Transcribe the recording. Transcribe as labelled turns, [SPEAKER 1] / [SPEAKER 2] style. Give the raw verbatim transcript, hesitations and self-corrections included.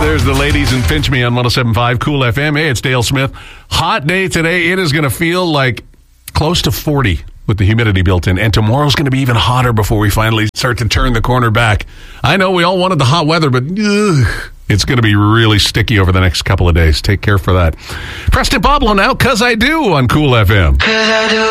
[SPEAKER 1] There's the ladies and Pinch Me on one oh seven point five Cool F M. Hey, it's Dale Smith. Hot day today. It is going to feel like close to forty with the humidity built in. And tomorrow's going to be even hotter before we finally start to turn the corner back. I know we all wanted the hot weather, but ugh, it's going to be really sticky over the next couple of days. Take care for that. Preston Pablo now, 'Cause I Do on Cool F M. 'Cause I do.